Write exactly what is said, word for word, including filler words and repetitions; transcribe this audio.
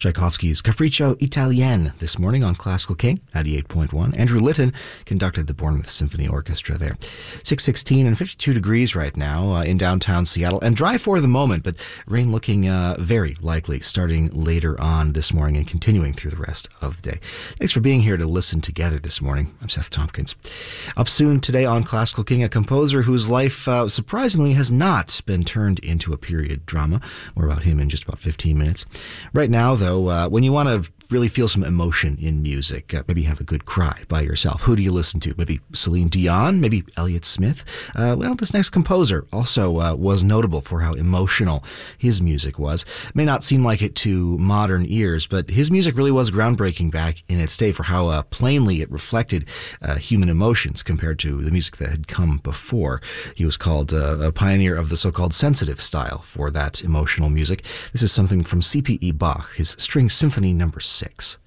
Tchaikovsky's Capriccio Italien this morning on Classical King ninety-eight point one. Andrew Litton conducted the Bournemouth Symphony Orchestra there. six sixteen and fifty-two degrees right now uh, in downtown Seattle, and dry for the moment, but rain looking uh, very likely starting later on this morning and continuing through the rest of the day. Thanks for being here to listen together this morning. I'm Seth Tompkins. Up soon today on Classical King, a composer whose life uh, surprisingly has not been turned into a period drama. More about him in just about fifteen minutes. Right now, though, uh, when you want to really feel some emotion in music, uh, maybe have a good cry by yourself, who do you listen to? Maybe Celine Dion, maybe Elliott Smith. Uh, well, this next composer also uh, was notable for how emotional his music was. It may not seem like it to modern ears, but his music really was groundbreaking back in its day for how uh, plainly it reflected uh, human emotions compared to the music that had come before. He was called uh, a pioneer of the so-called sensitive style for that emotional music. This is something from C P E Bach, his String Symphony number six.